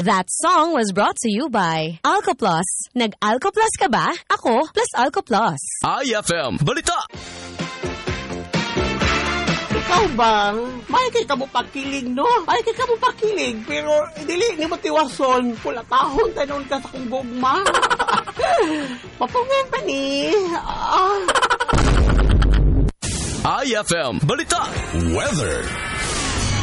That song was brought to you by Alco Plus. Nag-Alco Plus ka ba? Ako, plus Alco Plus. IFM Balita! Ikaw bang, may kay ka mo pakilig, no? May kay ka mo pakilig, pero dili ni mo tiwason, pula tahon tanon ka sa kong gugma. Papungin pa ni. IFM Balita! Weather.